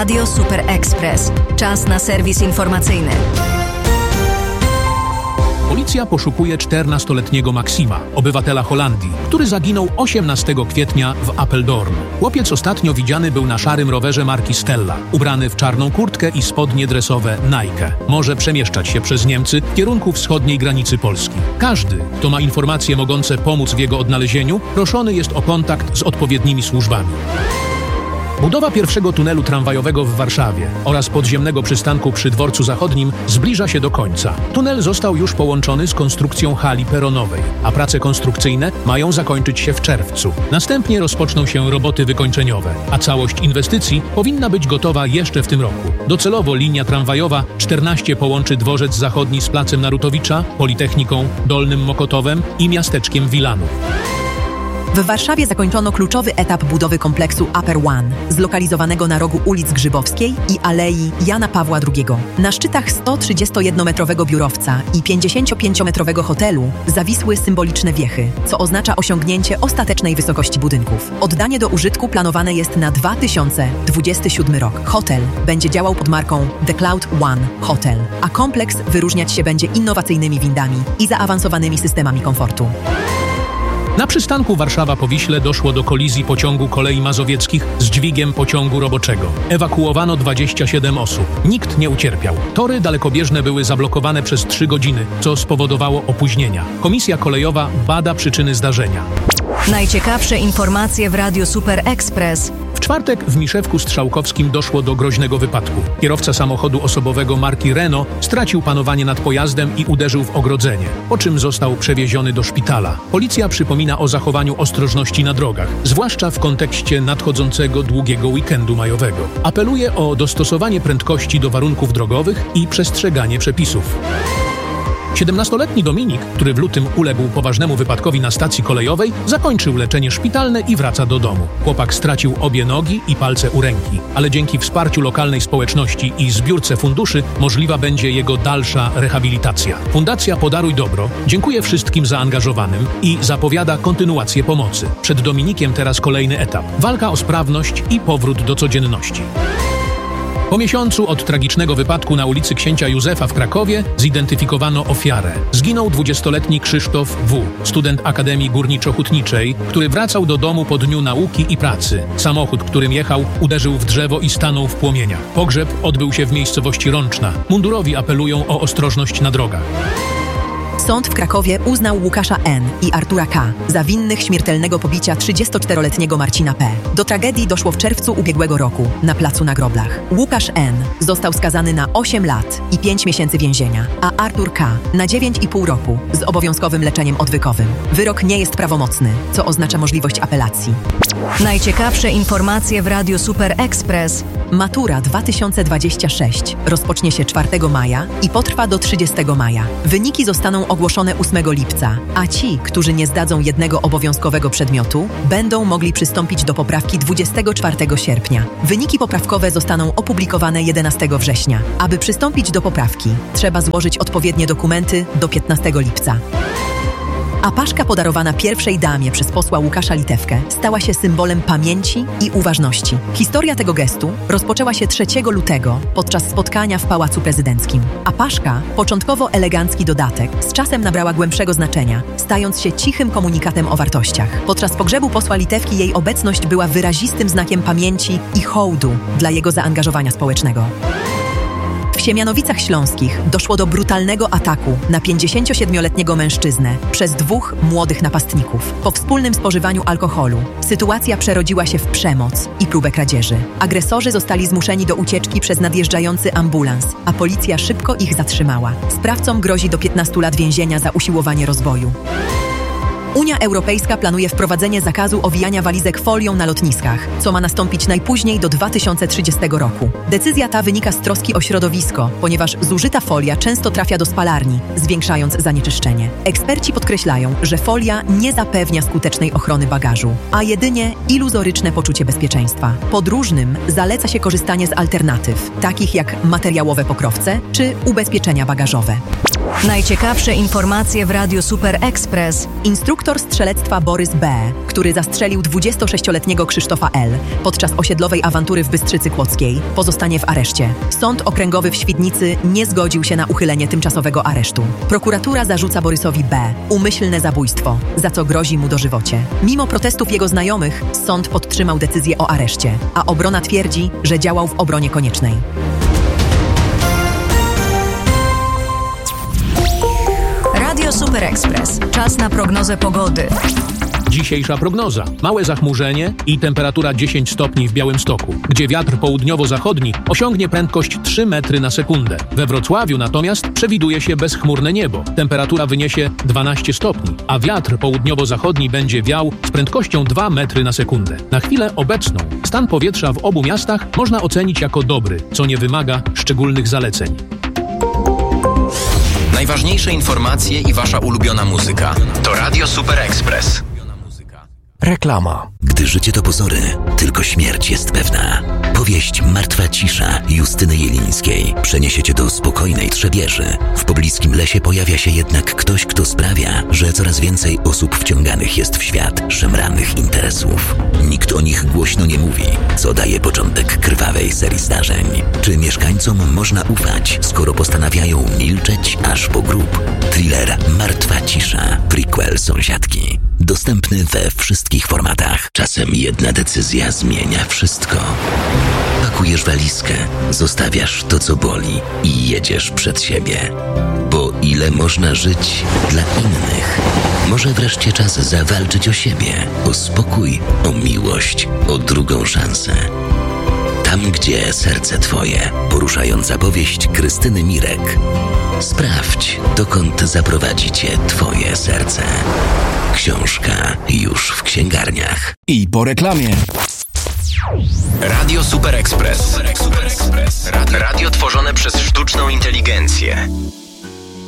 Radio Super Express. Czas na serwis informacyjny. Policja poszukuje 14-letniego Maksima, obywatela Holandii, który zaginął 18 kwietnia w Apeldoorn. Chłopiec ostatnio widziany był na szarym rowerze marki Stella, ubrany w czarną kurtkę i spodnie dresowe Nike. Może przemieszczać się przez Niemcy w kierunku wschodniej granicy Polski. Każdy, kto ma informacje mogące pomóc w jego odnalezieniu, proszony jest o kontakt z odpowiednimi służbami. Budowa pierwszego tunelu tramwajowego w Warszawie oraz podziemnego przystanku przy Dworcu Zachodnim zbliża się do końca. Tunel został już połączony z konstrukcją hali peronowej, a prace konstrukcyjne mają zakończyć się w czerwcu. Następnie rozpoczną się roboty wykończeniowe, a całość inwestycji powinna być gotowa jeszcze w tym roku. Docelowo linia tramwajowa 14 połączy Dworzec Zachodni z Placem Narutowicza, Politechniką, Dolnym Mokotowem i miasteczkiem Wilanów. W Warszawie zakończono kluczowy etap budowy kompleksu Upper One, zlokalizowanego na rogu ulic Grzybowskiej i Alei Jana Pawła II. Na szczytach 131-metrowego biurowca i 55-metrowego hotelu zawisły symboliczne wiechy, co oznacza osiągnięcie ostatecznej wysokości budynków. Oddanie do użytku planowane jest na 2027 rok. Hotel będzie działał pod marką The Cloud One Hotel, a kompleks wyróżniać się będzie innowacyjnymi windami i zaawansowanymi systemami komfortu. Na przystanku Warszawa-Powiśle doszło do kolizji pociągu kolei mazowieckich z dźwigiem pociągu roboczego. Ewakuowano 27 osób. Nikt nie ucierpiał. Tory dalekobieżne były zablokowane przez 3 godziny, co spowodowało opóźnienia. Komisja kolejowa bada przyczyny zdarzenia. Najciekawsze informacje w Radiu Super Express. W czwartek w Miszewku Strzałkowskim doszło do groźnego wypadku. Kierowca samochodu osobowego marki Renault stracił panowanie nad pojazdem i uderzył w ogrodzenie, po czym został przewieziony do szpitala. Policja przypomina o zachowaniu ostrożności na drogach, zwłaszcza w kontekście nadchodzącego długiego weekendu majowego. Apeluje o dostosowanie prędkości do warunków drogowych i przestrzeganie przepisów. 17-letni Dominik, który w lutym uległ poważnemu wypadkowi na stacji kolejowej, zakończył leczenie szpitalne i wraca do domu. Chłopak stracił obie nogi i palce u ręki, ale dzięki wsparciu lokalnej społeczności i zbiórce funduszy możliwa będzie jego dalsza rehabilitacja. Fundacja Podaruj Dobro dziękuję wszystkim zaangażowanym i zapowiada kontynuację pomocy. Przed Dominikiem teraz kolejny etap. Walka o sprawność i powrót do codzienności. Po miesiącu od tragicznego wypadku na ulicy Księcia Józefa w Krakowie zidentyfikowano ofiarę. Zginął 20-letni Krzysztof W., student Akademii Górniczo-Hutniczej, który wracał do domu po dniu nauki i pracy. Samochód, którym jechał, uderzył w drzewo i stanął w płomieniach. Pogrzeb odbył się w miejscowości Rączna. Mundurowi apelują o ostrożność na drogach. Sąd w Krakowie uznał Łukasza N. i Artura K. za winnych śmiertelnego pobicia 34-letniego Marcina P. Do tragedii doszło w czerwcu ubiegłego roku na placu na Groblach. Łukasz N. został skazany na 8 lat i 5 miesięcy więzienia, a Artur K. na 9,5 roku z obowiązkowym leczeniem odwykowym. Wyrok nie jest prawomocny, co oznacza możliwość apelacji. Najciekawsze informacje w Radiu Super Express. Matura 2026 rozpocznie się 4 maja i potrwa do 30 maja. Wyniki zostaną ogłoszone 8 lipca, a ci, którzy nie zdadzą jednego obowiązkowego przedmiotu, będą mogli przystąpić do poprawki 24 sierpnia. Wyniki poprawkowe zostaną opublikowane 11 września. Aby przystąpić do poprawki, trzeba złożyć odpowiednie dokumenty do 15 lipca. Apaszka podarowana pierwszej damie przez posła Łukasza Litewkę stała się symbolem pamięci i uważności. Historia tego gestu rozpoczęła się 3 lutego podczas spotkania w Pałacu Prezydenckim. Apaszka, początkowo elegancki dodatek, z czasem nabrała głębszego znaczenia, stając się cichym komunikatem o wartościach. Podczas pogrzebu posła Litewki jej obecność była wyrazistym znakiem pamięci i hołdu dla jego zaangażowania społecznego. W Siemianowicach Śląskich doszło do brutalnego ataku na 57-letniego mężczyznę przez 2 młodych napastników. Po wspólnym spożywaniu alkoholu sytuacja przerodziła się w przemoc i próbę kradzieży. Agresorzy zostali zmuszeni do ucieczki przez nadjeżdżający ambulans, a policja szybko ich zatrzymała. Sprawcom grozi do 15 lat więzienia za usiłowanie rozboju. Unia Europejska planuje wprowadzenie zakazu owijania walizek folią na lotniskach, co ma nastąpić najpóźniej do 2030 roku. Decyzja ta wynika z troski o środowisko, ponieważ zużyta folia często trafia do spalarni, zwiększając zanieczyszczenie. Eksperci podkreślają, że folia nie zapewnia skutecznej ochrony bagażu, a jedynie iluzoryczne poczucie bezpieczeństwa. Podróżnym zaleca się korzystanie z alternatyw, takich jak materiałowe pokrowce czy ubezpieczenia bagażowe. Najciekawsze informacje w Radiu Super Express. Instruktor strzelectwa Borys B., który zastrzelił 26-letniego Krzysztofa L. podczas osiedlowej awantury w Bystrzycy Kłodzkiej, pozostanie w areszcie. Sąd okręgowy w Świdnicy nie zgodził się na uchylenie tymczasowego aresztu. Prokuratura zarzuca Borysowi B. umyślne zabójstwo, za co grozi mu dożywocie. Mimo protestów jego znajomych, sąd podtrzymał decyzję o areszcie, a obrona twierdzi, że działał w obronie koniecznej. Radio Super Express. Czas na prognozę pogody. Dzisiejsza prognoza. Małe zachmurzenie i temperatura 10 stopni w Białymstoku, gdzie wiatr południowo-zachodni osiągnie prędkość 3 metry na sekundę. We Wrocławiu natomiast przewiduje się bezchmurne niebo. Temperatura wyniesie 12 stopni, a wiatr południowo-zachodni będzie wiał z prędkością 2 metry na sekundę. Na chwilę obecną stan powietrza w obu miastach można ocenić jako dobry, co nie wymaga szczególnych zaleceń. Najważniejsze informacje i wasza ulubiona muzyka to Radio Super Express. Reklama. Gdy życie to pozory, tylko śmierć jest pewna. Powieść Martwa cisza Justyny Jelińskiej przeniesie cię do spokojnej Trzebieży. W pobliskim lesie pojawia się jednak ktoś, kto sprawia, że coraz więcej osób wciąganych jest w świat szemranych interesów. Nikt o nich głośno nie mówi, co daje początek krwawej serii zdarzeń. Czy mieszkańcom można ufać, skoro postanawiają milczeć aż po grób? Thriller Martwa cisza, prequel Sąsiadki. Dostępny we wszystkich formatach. Czasem jedna decyzja zmienia wszystko. Pakujesz walizkę, zostawiasz to, co boli i jedziesz przed siebie. Bo ile można żyć dla innych? Może wreszcie czas zawalczyć o siebie, o spokój, o miłość, o drugą szansę. Tam, gdzie serce twoje. Poruszająca powieść Krystyny Mirek. Sprawdź, dokąd zaprowadzi cię twoje serce. Książka już w księgarniach. I po reklamie. Radio Super Express. Radio tworzone przez sztuczną inteligencję.